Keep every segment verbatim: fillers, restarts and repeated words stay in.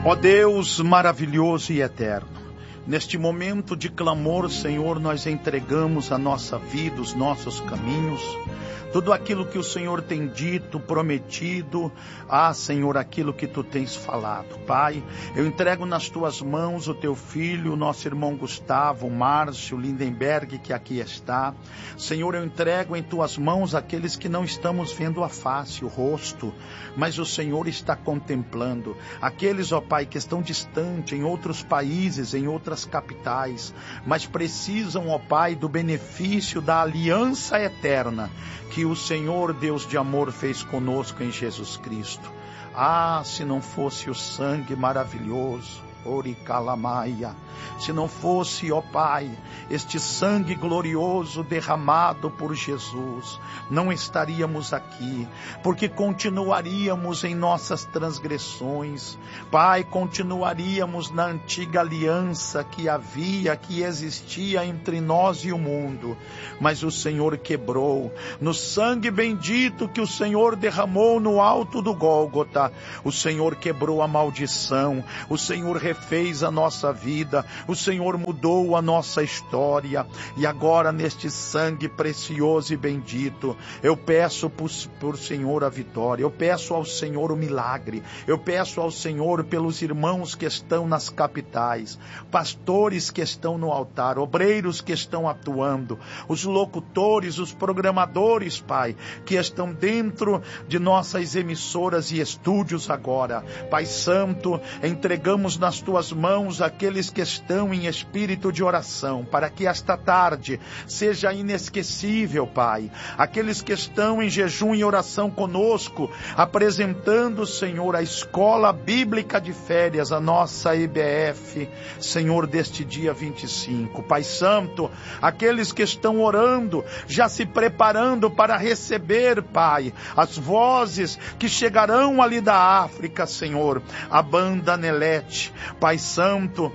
Ó Deus maravilhoso e eterno, neste momento de clamor, Senhor, nós entregamos a nossa vida, os nossos caminhos, tudo aquilo que o Senhor tem dito, prometido, ah, Senhor, aquilo que Tu tens falado. Pai, eu entrego nas Tuas mãos o Teu filho, o nosso irmão Gustavo, Márcio, Lindenberg, que aqui está. Senhor, eu entrego em Tuas mãos aqueles que não estamos vendo a face, o rosto, mas o Senhor está contemplando. Aqueles, ó Pai, que estão distantes em outros países, em outras capitais, mas precisam, ó Pai, do benefício da aliança eterna que o Senhor, Deus de amor, fez conosco em Jesus Cristo. Ah, se não fosse o sangue maravilhoso, Oricalamaia, se não fosse, ó Pai, este sangue glorioso derramado por Jesus, não estaríamos aqui, porque continuaríamos em nossas transgressões. Pai, continuaríamos na antiga aliança que havia, que existia entre nós e o mundo, mas o Senhor quebrou, no sangue bendito que o Senhor derramou no alto do Gólgota, o Senhor quebrou a maldição, o Senhor refez a nossa vida, o Senhor mudou a nossa história, e agora neste sangue precioso e bendito, eu peço por, por Senhor a vitória, eu peço ao Senhor o milagre, eu peço ao Senhor pelos irmãos que estão nas capitais, pastores que estão no altar, obreiros que estão atuando, os locutores, os programadores, Pai, que estão dentro de nossas emissoras e estúdios agora. Pai Santo, entregamos nas Tuas mãos aqueles que estão em espírito de oração, para que esta tarde seja inesquecível, Pai. Aqueles que estão em jejum e oração conosco, apresentando, Senhor, a escola bíblica de férias, a nossa E B F, Senhor, deste dia vinte e cinco. Pai Santo, aqueles que estão orando, já se preparando para receber, Pai, as vozes que chegarão ali da África, Senhor, a banda Nelete. Pai Santo,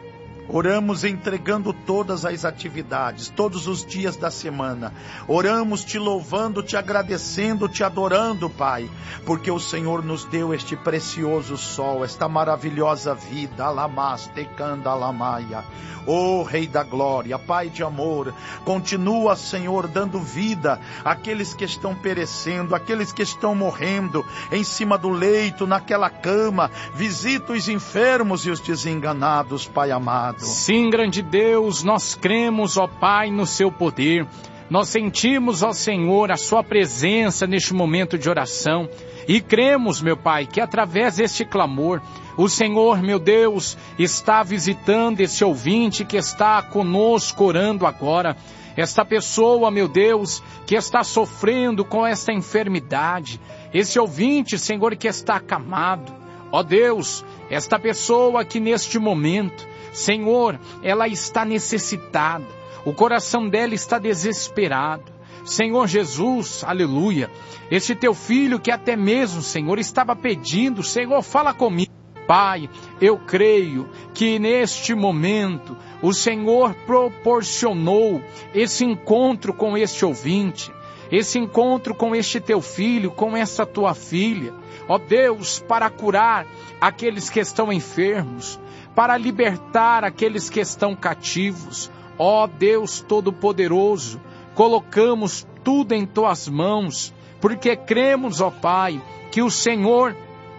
oramos entregando todas as atividades, todos os dias da semana. Oramos te louvando, te agradecendo, te adorando, Pai, porque o Senhor nos deu este precioso sol, esta maravilhosa vida. Alamaste canda alamaia. Ó Rei da Glória, Pai de amor, continua, Senhor, dando vida àqueles que estão perecendo, àqueles que estão morrendo em cima do leito, naquela cama. Visita os enfermos e os desenganados, Pai amado. Sim, grande Deus, nós cremos, ó Pai, no seu poder. Nós sentimos, ó Senhor, a sua presença neste momento de oração. E cremos, meu Pai, que através deste clamor, o Senhor, meu Deus, está visitando esse ouvinte que está conosco orando agora. Esta pessoa, meu Deus, que está sofrendo com esta enfermidade. Esse ouvinte, Senhor, que está acamado. Ó Deus, esta pessoa que neste momento, Senhor, ela está necessitada. O coração dela está desesperado. Senhor Jesus, aleluia, este teu filho que até mesmo, Senhor, estava pedindo, Senhor, fala comigo. Pai, eu creio que neste momento o Senhor proporcionou esse encontro com este ouvinte, esse encontro com este teu filho, com essa tua filha, ó Deus, para curar aqueles que estão enfermos, para libertar aqueles que estão cativos. Ó Deus Todo-Poderoso, colocamos tudo em Tuas mãos, porque cremos, ó Pai, que o Senhor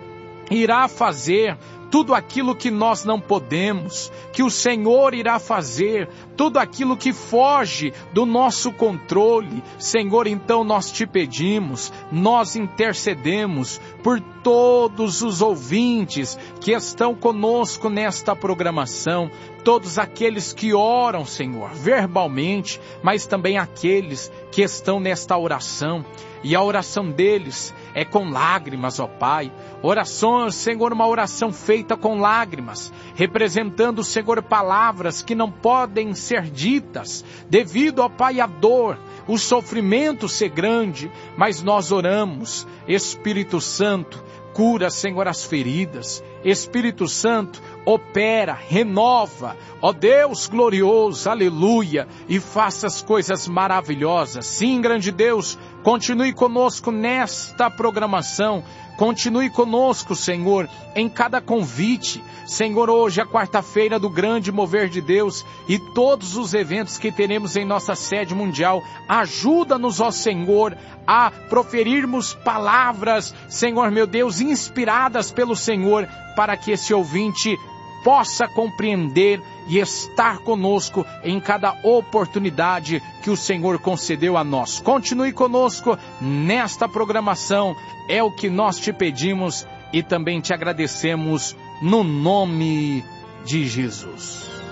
irá fazer tudo aquilo que nós não podemos, que o Senhor irá fazer tudo aquilo que foge do nosso controle. Senhor, então nós te pedimos, nós intercedemos por todos os ouvintes que estão conosco nesta programação, todos aqueles que oram, Senhor, verbalmente, mas também aqueles que estão nesta oração. E a oração deles é com lágrimas, ó Pai. Oração, Senhor, uma oração feita com lágrimas, representando, Senhor, palavras que não podem ser ditas, devido, ó Pai, à dor, o sofrimento ser grande, mas nós oramos, Espírito Santo, cura, Senhor, as feridas. Espírito Santo, opera, renova, ó Deus glorioso, aleluia, e faça as coisas maravilhosas. Sim, grande Deus, Continue conosco nesta programação. Continue conosco, Senhor, em cada convite. Senhor, hoje é quarta-feira do grande mover de Deus e todos os eventos que teremos em nossa sede mundial. Ajuda-nos, ó Senhor, a proferirmos palavras, Senhor meu Deus, inspiradas pelo Senhor, para que esse ouvinte possa compreender e estar conosco em cada oportunidade que o Senhor concedeu a nós. Continue conosco nesta programação, é o que nós te pedimos e também te agradecemos no nome de Jesus.